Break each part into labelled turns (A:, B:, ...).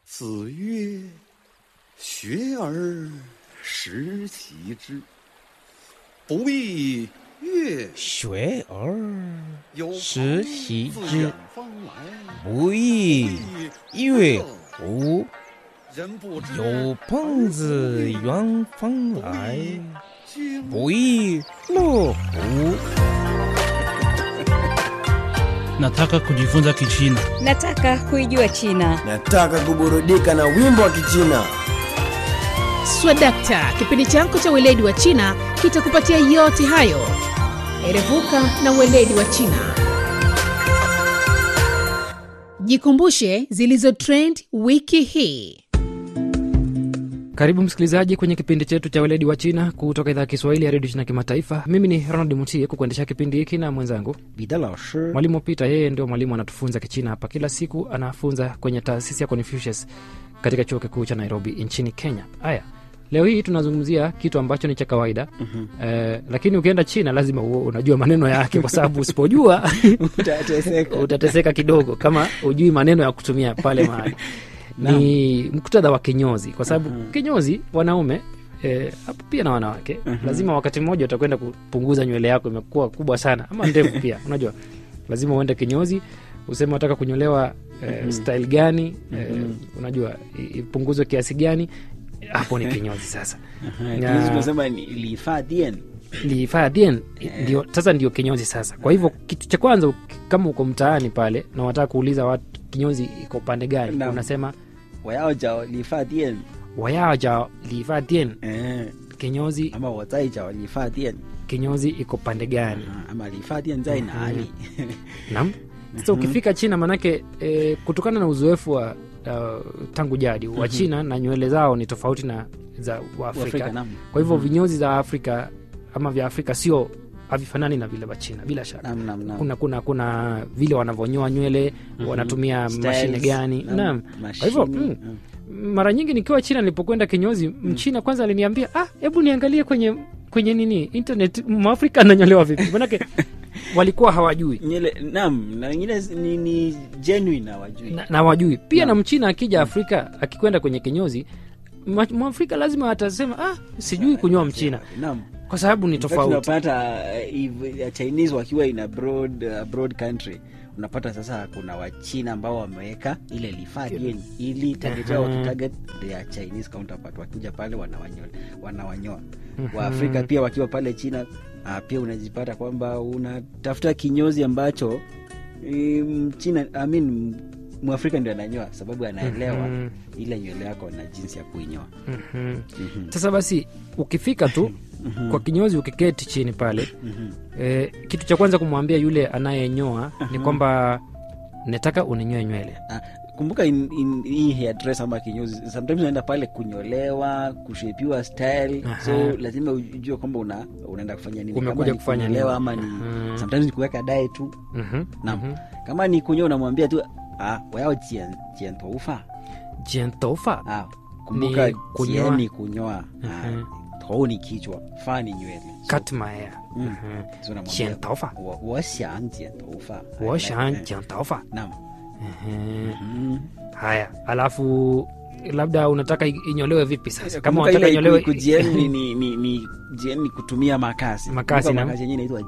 A: 子曰：学而时习之，不亦乐乎？
B: 学而时习
A: 自
B: 之，
A: 远方来，
B: 不亦乐乎？
A: 人不知
B: 有朋自远方来，
A: 君
B: 不亦乐乎？
C: Nataka kujifunza Kichina.
D: Nataka kuijua China.
E: Nataka kuburudika na wimbo wa Kichina.
F: Swadakta, kipindi chako cha weledi wa China kitakupatia yote hayo. Erevuka na weledi wa China. Jikumbushe zilizo trend wiki hii.
G: Karibu msikilizaji kwenye kipindi chetu cha weledi wa China kutoka idhaa ya Kiswahili ya Radio China Kimataifa. Mimi ni Ronald Mutie kukuendesha kipindi hiki na mwenzangu
E: Bidalaoshi.
G: Mwalimu Peter, yeye ndio mwalimu anatufunza Kichina hapa kila siku, anafunza kwenye taasisi ya Confucius katika chuo kikuu cha Nairobi nchini Kenya. Haya, leo hii tunazungumzia kitu ambacho ni cha kawaida. Lakini ukienda China lazima unajua maneno yake, kwa sababu usipojua utateseka kidogo kama hujui maneno ya kutumia pale mahali. Ni muktadha wa kinyozi, kwa sababu kinyozi wanaume hapo pia na wanawake lazima wakati mmoja utakwenda kupunguza nywele yako, imekuwa kubwa sana ama ndefu pia unajua lazima uende kinyozi useme unataka kunyolewa style gani, unajua ipunguzwe kiasi gani. Hapo ni kinyozi sasa.
E: Kinyozi tunasema ni
G: Lifaa dien ndio sasa ndio kinyozi sasa. Kwa hivyo kitu cha kwanza kama uko mtaani pale na unataka kuuliza watu kinyozi iko pande gani, unasema
E: wayao jao lifaa dien.
G: Kinyozi
E: ama wazai jao lifaa dien.
G: Kinyozi iko pande gani?
E: Ama lifaa dien zai nani?
G: Naam. Sasa ukifika China manake kutokana na uzoefu wa tangu jadi wa China na nywele zao ni tofauti na za Afrika. Kwa hivyo vinyozi za Afrika ama vya Afrika sio havifanani na vile vya China bila shaka. Kuna vile wanavonyoa nywele, wanatumia mashine gani. Naam. Kwa hivyo mara nyingi nikiwa China nilipokwenda kinyozi, Mchina kwanza aliniambia, hebu niangalie kwenye nini internet Mwafrika ananyolewa vipi. Manake walikuwa hawajui.
E: Naam, na wengine ni genuine hawajui.
G: Na hawajui. Pia na Mchina akija Afrika akikwenda kwenye kinyozi, Mwafrika lazima atasema sijui kunyoa Mchina.
E: Naam.
G: Kwa sababu ni tofauti.
E: Unapata Chinese wakiwa in a broad country, unapata sasa kuna Wachina ambao wameweka ile lifaa dien ili target their Chinese counterpart, wakija pale wanawanyoa. Wa Afrika pia wakiwa pale China pia unajipata kwamba unatafuta kinyozi ambacho Mchina Mwafrika ndio ananyoa, sababu anaelewa ile nywele yako na jinsi ya kuinyoa.
G: Sasa basi ukifika tu kwa kinyozi ukiketi chini pale, kitu cha kwanza kumwambia yule anayenyoa ni kwamba nataka uninyoe nywele.
E: Kumbuka hii hairdresser ama kinyozi sometimes unaenda pale kunyolewa, kushapiwa style. So lazima ujue kwamba unaenda kufanya nini,
G: umekuja kufanya nini
E: ama ni sometimes ni kuweka dye tu. Kama ni kunyoa unamwambia tu wao jian toufa. Kumbuka kunyoa ni kunyoa, tou ni kichwa, fa ni nywele.
G: Cut my hair. Jian toufa.
E: Wo xiang jian toufa. Naam.
G: Haya, alafu labda unataka inyolewe vipi sasa? Kama
E: unataka inyolewe kujieni ni kutumia makasi.
G: Makasi
E: yenyewe inaitwa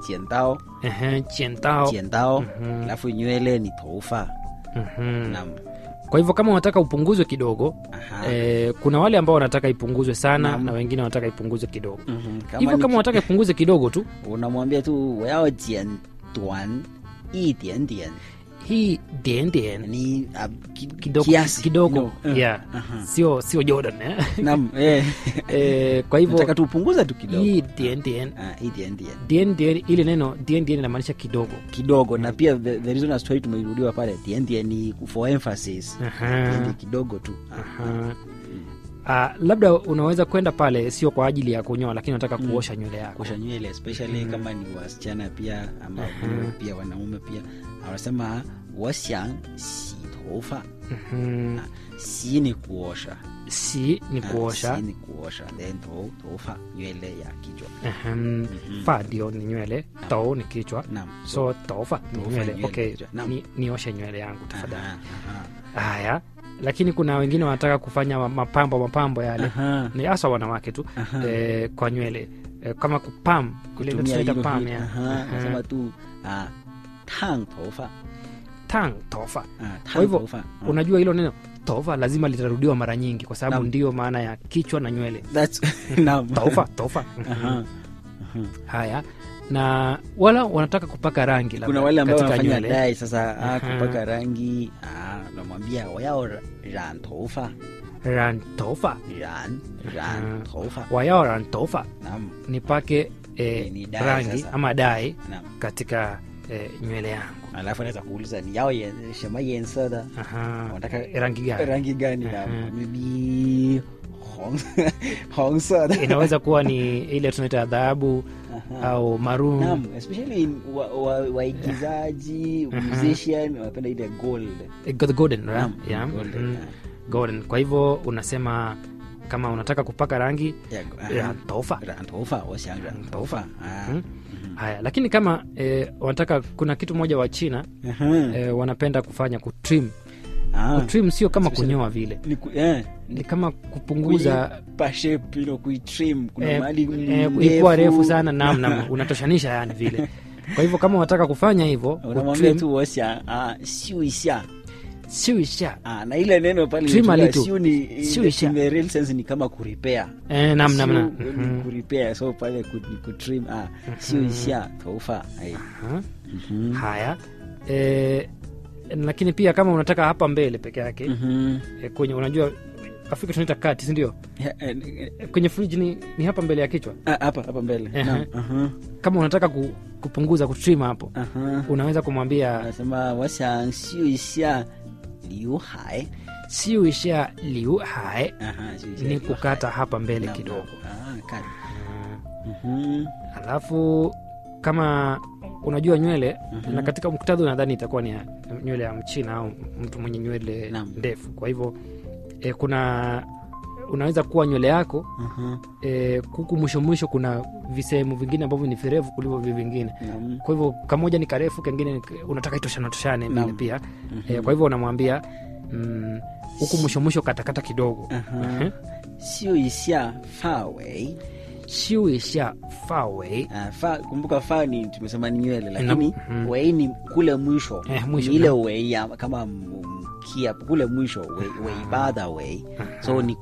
E: jian dao. Alafu nywele ni toufa. Naam.
G: Kwa hivyo kama unataka upunguzwe kidogo, kuna wale ambao wanataka ipunguzwe sana na wengine wanataka ipunguzwe kidogo. Hivyo kama unataka ipunguzwe kidogo tu,
E: unamwambia tu wao jian duan yi dian dian.
G: Hii dian
E: ni
G: kidogo. Yeah. Sio Jordan
E: Naam.
G: Kwa hivyo
E: nataka tupunguza tu kidogo.
G: Hii dian ile neno dian inamaanisha kidogo.
E: Na pia the reason as to tumeirudiwa pale dian ni for emphasis. Dian kidogo tu.
G: Labda unaweza kwenda pale sio kwa ajili ya kunyoa, lakini unataka kuosha nywele yako.
E: Kuosha nywele especially kama ni wasichana pia ama pia wanaume pia. Wanasema wo xiang xi toufa. Si ni kuosha.
G: Si ni kuosha.
E: Then toufa nywele ya kichwa.
G: Fa ndio ni nywele, tou ni kichwa. So toufa ni nywele. Okay, nioshe nywele yangu tafadhali. Haya, lakini kuna wengine wanataka kufanya mapambo yale.
E: Aha.
G: Ni hasa wanawake tu kwa nywele kama kupam ile ndio tunaita pam ya.
E: Nasema tu tang tofa.
G: Tang tofa.
E: Tang
G: Kwa hivyo
E: tofa.
G: unajua hilo neno tofa lazima litarudiwa mara nyingi kwa sababu ndio maana ya kichwa na nywele.
E: That's naam.
G: Tofa. Haya, na wala wanataka kupaka rangi labda.
E: Kuna wale ambao
G: katika
E: wanafanya
G: nywele.
E: dye sasa kupaka rangi namwambia wao ran tofa.
G: Ran tofa.
E: Ran tofa.
G: Wayao ran tofa.
E: Naam.
G: Nipake
E: Ni dye
G: rangi
E: sasa.
G: ama dye
E: Naam.
G: katika nywele yangu.
E: Alafu naweza kuuliza ni yao shema yensa wanataka
G: Rangi gani?
E: rangi gani na maybe hongsa.
G: Inaweza kuwa ni ile tunaita dhahabu au maroon.
E: Naam, especially waigizaji, musician wanapenda ile gold.
G: Golden, right?
E: Naam,
G: Yeah.
E: golden,
G: Golden. Kwa hivyo unasema kama unataka kupaka rangi ya tofa.
E: Ran tofa, wasiang ran tofa.
G: Haya, lakini kama wanataka, kuna kitu moja wa China wanapenda kufanya kutrim. Kutrim sio kama kunyoa vile. Ni kama kupunguza
E: shape, kuitrim, kuna mahali
G: ilikuwa refu sana namna unatoshanisha yani vile. Kwa hivyo kama unataka kufanya hivyo,
E: unamwambia tu wasiang siuisha. Na ile neno pale siu ni in the real sense ni kama kurepair.
G: Namna
E: kurepair, so pale kutrim siuisha tofa.
G: Haya, lakini pia kama unataka hapa mbele peke yake kwenye, unajua Afrika tunaita kati, si ndio? Kwenye fridge ni hapa mbele ya kichwa.
E: Hapa mbele.
G: Kama unataka kupunguza kutrim hapo, unaweza kumwambia
E: nasema wasiang siuisha liu hai.
G: Siuisha liu hai ni kukata hapa mbele kidogo. Alafu kama unajua nywele na katika muktadha nadhani itakuwa ni nywele ya Mchina au mtu mwenye nywele ndefu. Kwa hivyo kuna unaweza kuwa nywele yako kuku mwisho kuna visehemu vingine ambavyo ni virefu kuliko vingine. Kwa hivyo kamoja ni karefu, kingine unataka itoshane vile pia. Kwa hivyo unamwambia huku mwisho katakata kidogo.
E: Siuisha fa wei.
G: Siuisha fa wei.
E: Kumbuka fa ni tumesema ni nywele, lakini wei ni kule mwisho. Ile wei kama kia kule mwisho wei bada wei. So ni